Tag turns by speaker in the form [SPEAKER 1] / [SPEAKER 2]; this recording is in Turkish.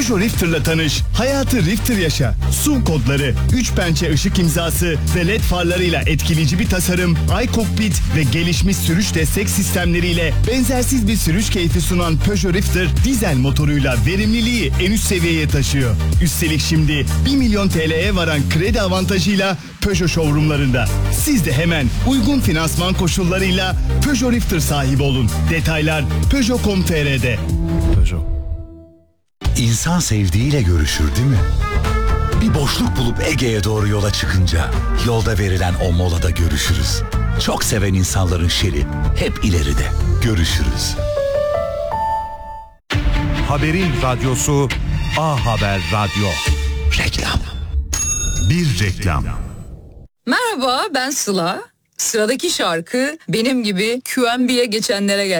[SPEAKER 1] Peugeot Rifter'la tanış, hayatı Rifter yaşa. SUV kodları, 3 pençe ışık imzası ve led farlarıyla etkileyici bir tasarım, iCockpit ve gelişmiş sürüş destek sistemleriyle benzersiz bir sürüş keyfi sunan Peugeot Rifter, dizel motoruyla verimliliği en üst seviyeye taşıyor. Üstelik şimdi 1 milyon TL'ye varan kredi avantajıyla Peugeot showroomlarında. Siz de hemen uygun finansman koşullarıyla Peugeot Rifter sahibi olun. Detaylar Peugeot.com.tr'de. Peugeot.
[SPEAKER 2] İnsan sevdiğiyle görüşür değil mi? Bir boşluk bulup Ege'ye doğru yola çıkınca yolda verilen o molada görüşürüz. Çok seven insanların şeri hep ileride. Görüşürüz.
[SPEAKER 3] Haberin radyosu A Haber Radyo.
[SPEAKER 2] Reklam.
[SPEAKER 3] Bir reklam.
[SPEAKER 4] Merhaba, ben Sıla. Sıradaki şarkı benim gibi QMB'ye geçenlere gelsin.